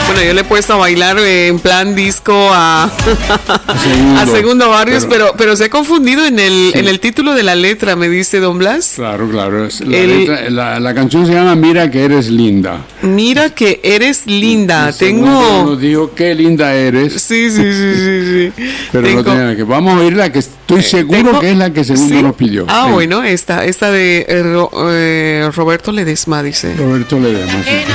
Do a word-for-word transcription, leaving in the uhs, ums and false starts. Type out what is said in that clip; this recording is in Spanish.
Bueno, yo le he puesto a bailar eh, en plan disco a Segundo, a Segundo Barrios, pero, pero, pero se ha confundido en el, sí. en el título de la letra, me dice Don Blas. Claro, claro. La, el, letra, la, la canción se llama Mira que eres linda. Mira que eres linda. El Tengo. Nos dijo qué linda eres. Sí, sí, sí, sí. sí. Pero Tengo... no tenía que. Vamos a oír la que estoy seguro Tengo... que es la que Segundo ¿Sí? nos pidió. Ah, sí. bueno, esta, esta de eh, Ro, eh, Roberto Ledesma, dice. Roberto Ledesma. Sí.